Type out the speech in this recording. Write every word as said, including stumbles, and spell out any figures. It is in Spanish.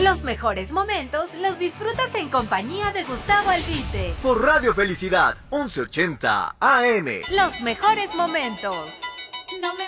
Los mejores momentos los disfrutas en compañía de Gustavo Albite. Por Radio Felicidad, once ochenta A M. Los mejores momentos. No me